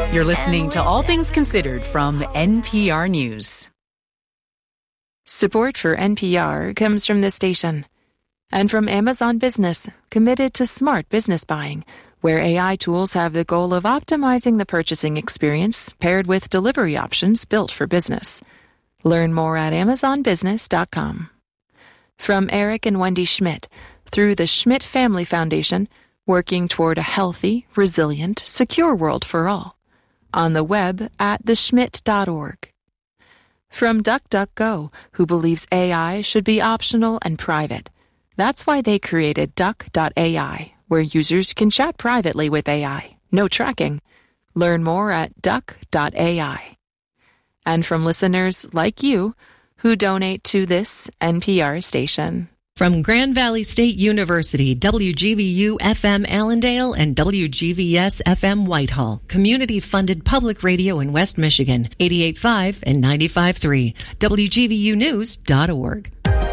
You're listening to All Things Considered from NPR News. Support for NPR comes from this station and from Amazon Business, committed to smart business buying, where AI tools have the goal of optimizing the purchasing experience paired with delivery options built for business. Learn more at amazonbusiness.com. From Eric and Wendy Schmidt, through the Schmidt Family Foundation, working toward a healthy, resilient, secure world for all. On the web at theschmidt.org. From DuckDuckGo, who believes AI should be optional and private. That's why they created Duck.ai, where users can chat privately with AI. No tracking. Learn more at Duck.ai. And from listeners like you, who donate to this NPR station. From Grand Valley State University, WGVU-FM Allendale and WGVS-FM Whitehall. Community-funded public radio in West Michigan, 88.5 and 95.3. WGVUnews.org.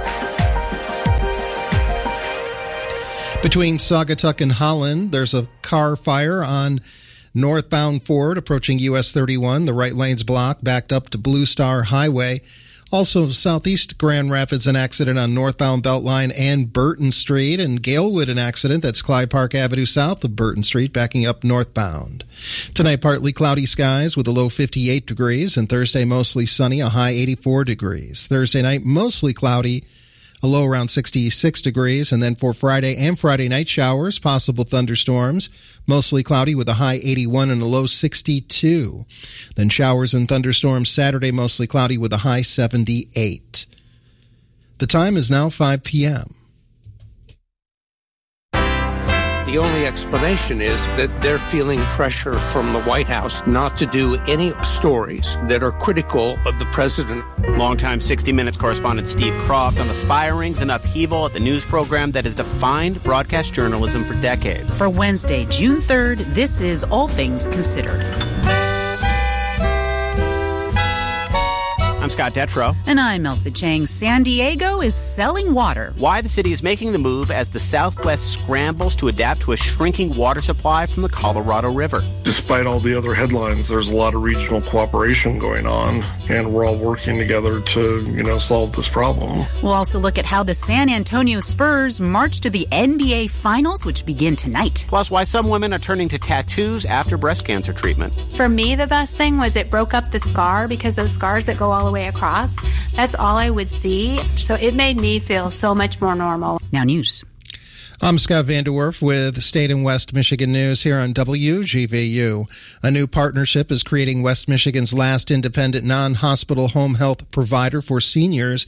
Between Saugatuck and Holland, there's a car fire on northbound Ford approaching US 31. The right lane's blocked, backed up to Blue Star Highway. Also, southeast Grand Rapids, an accident on northbound Beltline and Burton Street. And Galewood, an accident that's Clyde Park Avenue south of Burton Street, backing up northbound. Tonight, partly cloudy skies with a low 58 degrees. And Thursday, mostly sunny, a high 84 degrees. Thursday night, mostly cloudy, a low around 66 degrees. And then for Friday and Friday night, showers, possible thunderstorms, mostly cloudy with a high 81 and a low 62. Then showers and thunderstorms Saturday, mostly cloudy with a high 78. The time is now 5 p.m. The only explanation is that they're feeling pressure from the White House not to do any stories that are critical of the president. Longtime 60 Minutes correspondent Steve Croft on the firings and upheaval at the news program that has defined broadcast journalism for decades. For Wednesday, June 3rd, this is All Things Considered. I'm Scott Detrow. And I'm Elsa Chang. San Diego is selling water. Why the city is making the move as the Southwest scrambles to adapt to a shrinking water supply from the Colorado River. Despite all the other headlines, there's a lot of regional cooperation going on, and we're all working together to, solve this problem. We'll also look at how the San Antonio Spurs march to the NBA Finals, which begin tonight. Plus, why some women are turning to tattoos after breast cancer treatment. For me, the best thing was it broke up the scar, because those scars that go all the way across, that's all I would see. So it made me feel so much more normal. Now news. I'm Scott Vanderwerf with State and West Michigan News here on WGVU. A new partnership is creating West Michigan's last independent non-hospital home health provider for seniors.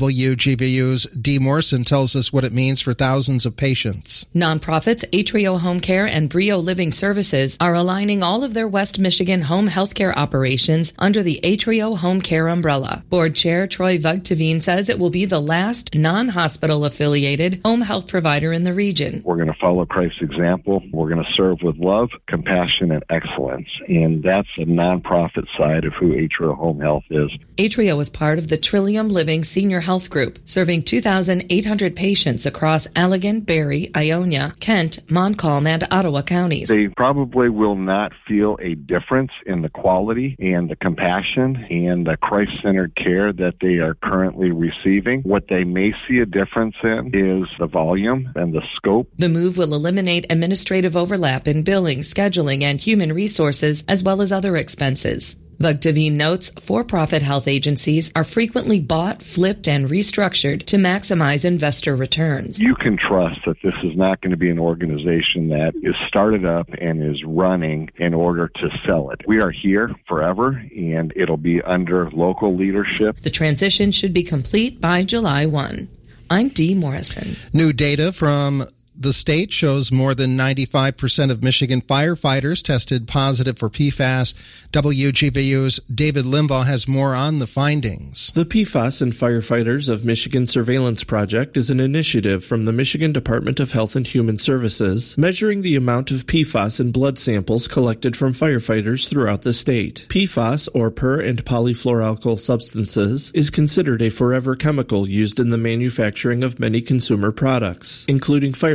WGVU's Dee Morrison tells us what it means for thousands of patients. Nonprofits Atrio Home Care and Brio Living Services are aligning all of their West Michigan home health care operations under the Atrio Home Care umbrella. Board Chair Troy Vugteveen says it will be the last non-hospital affiliated home health provider in the region. We're going to follow Christ's example. We're going to serve with love, compassion, and excellence. And that's the nonprofit side of who Atrio Home Health is. Atrio is part of the Trillium Living Senior Health Group, serving 2,800 patients across Allegan, Barry, Ionia, Kent, Montcalm, and Ottawa counties. They probably will not feel a difference in the quality and the compassion and the Christ-centered care that they are currently receiving. What they may see a difference in is the volume and the scope. The move will eliminate administrative overlap in billing, scheduling, and human resources, as well as other expenses. Vugteveen notes for-profit health agencies are frequently bought, flipped, and restructured to maximize investor returns. You can trust that this is not going to be an organization that is started up and is running in order to sell it. We are here forever, and it'll be under local leadership. The transition should be complete by July 1. I'm Dee Morrison. New data from the state shows more than 95% of Michigan firefighters tested positive for PFAS. WGVU's David Limbaugh has more on the findings. The PFAS and Firefighters of Michigan Surveillance Project is an initiative from the Michigan Department of Health and Human Services, measuring the amount of PFAS in blood samples collected from firefighters throughout the state. PFAS, or per- and polyfluoroalkyl substances, is considered a forever chemical used in the manufacturing of many consumer products, including firefighting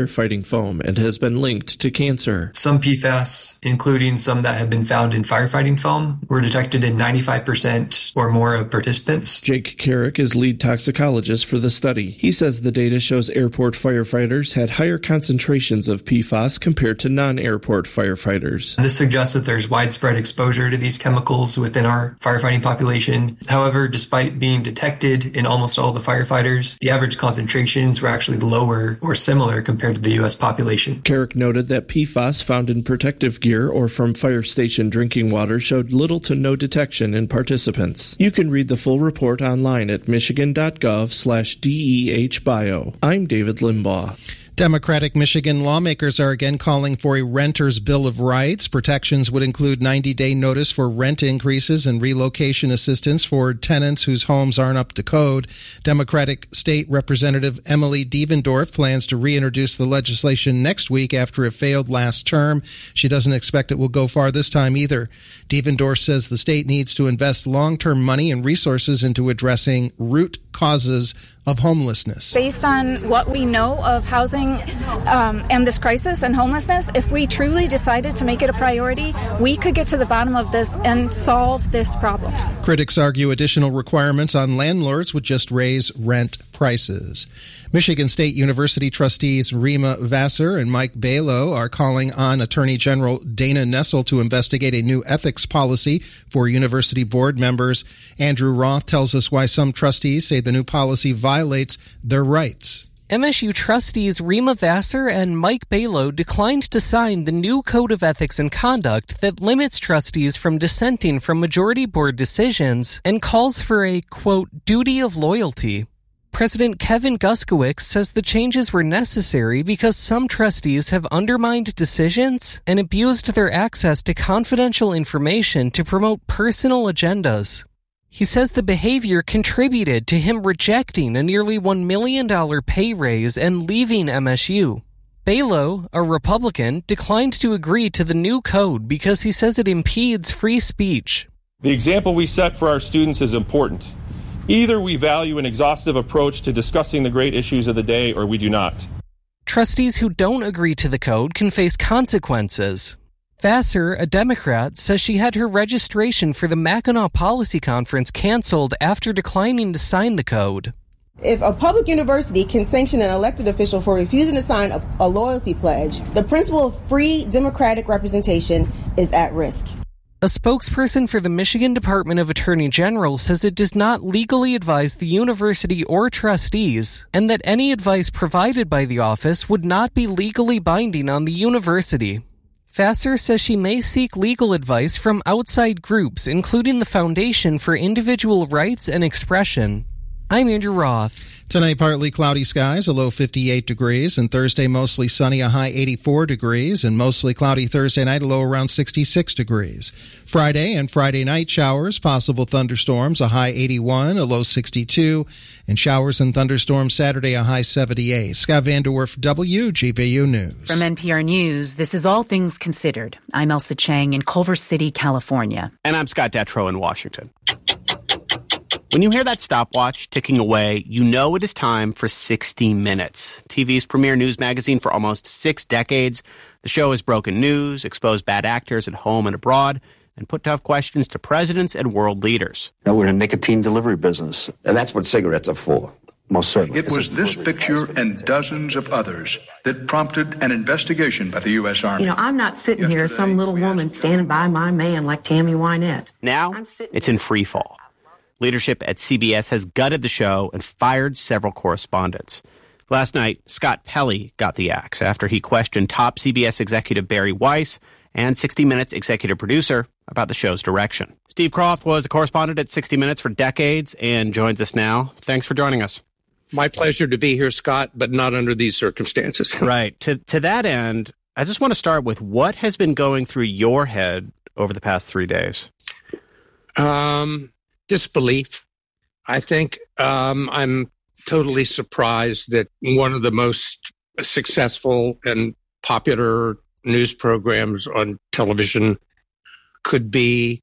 firefighting foam and has been linked to cancer. Some PFAS, including some that have been found in firefighting foam, were detected in 95% or more of participants. Jake Carrick is lead toxicologist for the study. He says the data shows airport firefighters had higher concentrations of PFAS compared to non-airport firefighters. This suggests that there's widespread exposure to these chemicals within our firefighting population. However, despite being detected in almost all the firefighters, the average concentrations were actually lower or similar compared to the U.S. population. Carrick noted that PFAS found in protective gear or from fire station drinking water showed little to no detection in participants. You can read the full report online at michigan.gov/DEHbio. I'm David Limbaugh. Democratic Michigan lawmakers are again calling for a renter's bill of rights. Protections would include 90-day notice for rent increases and relocation assistance for tenants whose homes aren't up to code. Democratic State Representative Emily Devendorf plans to reintroduce the legislation next week after it failed last term. She doesn't expect it will go far this time either. Devendorf says the state needs to invest long-term money and resources into addressing root causes of homelessness. Based on what we know of housing and this crisis and homelessness, if we truly decided to make it a priority, we could get to the bottom of this and solve this problem. Critics argue additional requirements on landlords would just raise rent prices. Michigan State University trustees Rima Vassar and Mike Balow are calling on Attorney General Dana Nessel to investigate a new ethics policy for university board members. Andrew Roth tells us why some trustees say the new policy violates their rights. MSU trustees Rima Vassar and Mike Balow declined to sign the new Code of Ethics and Conduct that limits trustees from dissenting from majority board decisions and calls for a, quote, duty of loyalty. President Kevin Guskiewicz says the changes were necessary because some trustees have undermined decisions and abused their access to confidential information to promote personal agendas. He says the behavior contributed to him rejecting a nearly $1 million pay raise and leaving MSU. Balow, a Republican, declined to agree to the new code because he says it impedes free speech. The example we set for our students is important. Either we value an exhaustive approach to discussing the great issues of the day, or we do not. Trustees who don't agree to the code can face consequences. Vassar, a Democrat, says she had her registration for the Mackinac Policy Conference canceled after declining to sign the code. If a public university can sanction an elected official for refusing to sign a loyalty pledge, the principle of free democratic representation is at risk. A spokesperson for the Michigan Department of Attorney General says it does not legally advise the university or trustees, and that any advice provided by the office would not be legally binding on the university. Vassar says she may seek legal advice from outside groups, including the Foundation for Individual Rights and Expression. I'm Andrew Roth. Tonight, partly cloudy skies, a low 58 degrees, and Thursday mostly sunny, a high 84 degrees, and mostly cloudy Thursday night, a low around 66 degrees. Friday and Friday night showers, possible thunderstorms, a high 81, a low 62, and showers and thunderstorms Saturday, a high 78. Scott Vanderwerf, WGVU News. From NPR News, this is All Things Considered. I'm Elsa Chang in Culver City, California. And I'm Scott Detrow in Washington. When you hear that stopwatch ticking away, you know it is time for 60 Minutes, TV's premier news magazine for almost 6 decades. The show has broken news, exposed bad actors at home and abroad, and put tough questions to presidents and world leaders. Now, we're in a nicotine delivery business, and that's what cigarettes are for. Most certainly. It was this picture and dozens of others that prompted an investigation by the U.S. Army. You know, I'm not sitting here as some little woman standing by my man like Tammy Wynette. Now, it's in free fall. Leadership at CBS has gutted the show and fired several correspondents. Last night, Scott Pelley got the axe after he questioned top CBS executive Barry Weiss and 60 Minutes executive producer about the show's direction. Steve Kroft was a correspondent at 60 Minutes for decades and joins us now. Thanks for joining us. My pleasure to be here, Scott, but not under these circumstances. Right. To that end, I just want to start with what has been going through your head over the past 3 days. Disbelief. I think I'm totally surprised that one of the most successful and popular news programs on television could be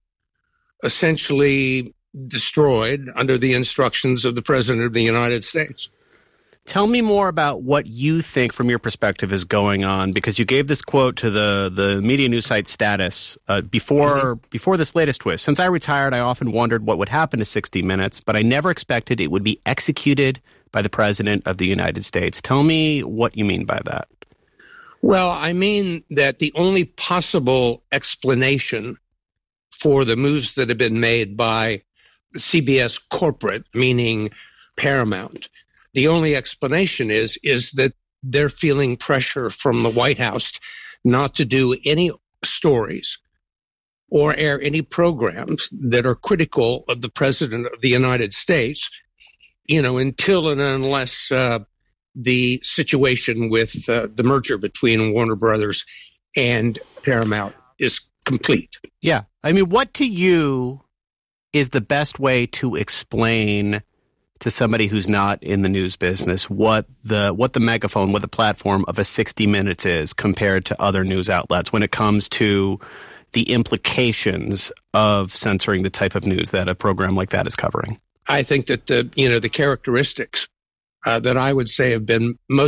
essentially destroyed under the instructions of the President of the United States. Tell me more about what you think, from your perspective, is going on, because you gave this quote to the media news site Status before this latest twist. Since I retired, I often wondered what would happen to 60 Minutes, but I never expected it would be executed by the President of the United States. Tell me what you mean by that. Well, I mean that the only possible explanation for the moves that have been made by CBS corporate, meaning Paramount, the only explanation is that they're feeling pressure from the White House not to do any stories or air any programs that are critical of the President of the United States, until and unless the situation with the merger between Warner Brothers and Paramount is complete. Yeah. I mean, what to you is the best way to explain to somebody who's not in the news business what the megaphone, what the platform of a 60 Minutes is compared to other news outlets when it comes to the implications of censoring the type of news that a program like that is covering? I think that the characteristics that I would say have been most